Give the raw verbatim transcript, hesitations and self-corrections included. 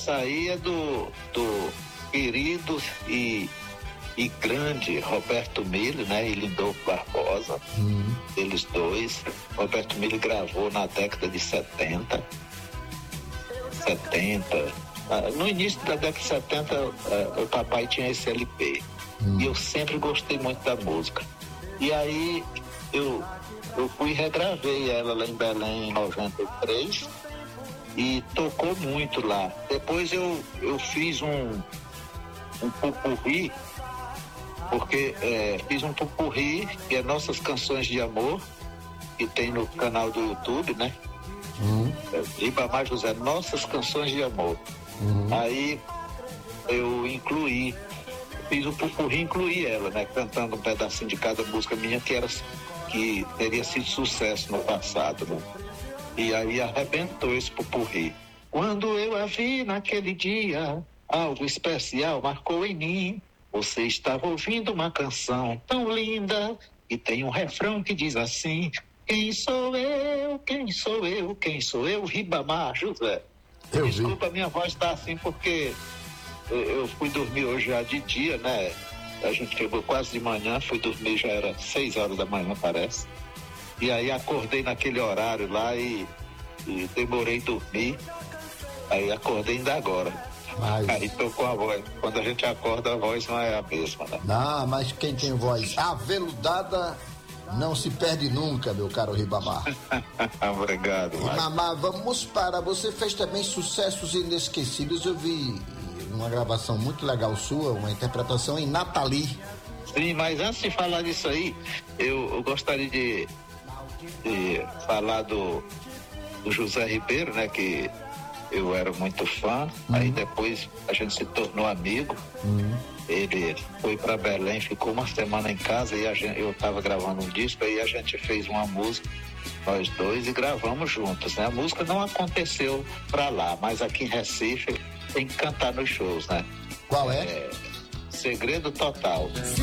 essa aí é do, do querido e, e grande Roberto Milho, né? E Lindolfo Barbosa, Hum. eles dois. Roberto Milho gravou na década de setenta. setenta. Ah, no início da década de setenta, ah, o papai tinha esse L P. Hum. E eu sempre gostei muito da música. E aí eu, eu fui e regravei ela lá em Belém em noventa e três e tocou muito lá. Depois eu, eu fiz um, um pupurri, porque é, fiz um pupurri, que é Nossas Canções de Amor, que tem no canal do YouTube, né? Uhum. Ribamar José, Nossas Canções de Amor. Uhum. Aí eu incluí, fiz um pupurri e incluí ela, né? Cantando um pedacinho de cada música minha que, era, que teria sido sucesso no passado, né? E aí arrebentou esse pupurri. Quando eu a vi naquele dia, algo especial marcou em mim. Você estava ouvindo uma canção tão linda e tem um refrão que diz assim: quem sou eu, quem sou eu, quem sou eu, Ribamar José. Eu Desculpa, vi. Minha voz está assim porque eu fui dormir hoje já de dia, né? A gente chegou quase de manhã, fui dormir, já era seis horas da manhã, parece. E aí acordei naquele horário lá e, e demorei dormir. Aí acordei ainda agora. Mas... Aí tô com a voz. Quando a gente acorda, a voz não é a mesma, né? Não, mas quem tem voz aveludada não se perde nunca, meu caro Ribamar. Obrigado, Ribamar, vamos para... Você fez também sucessos inesquecíveis. Eu vi uma gravação muito legal sua, uma interpretação em Nathalie. Sim, mas antes de falar disso aí, eu, eu gostaria de, de falar do, do José Ribeiro, né? Que eu era muito fã. Uhum. Aí depois a gente se tornou amigo. Uhum. Ele foi para Belém, ficou uma semana em casa e a gente, eu estava gravando um disco, aí a gente fez uma música, nós dois, e gravamos juntos, né? A música não aconteceu para lá, mas aqui em Recife tem que cantar nos shows, né? Qual é? é Segredo Total.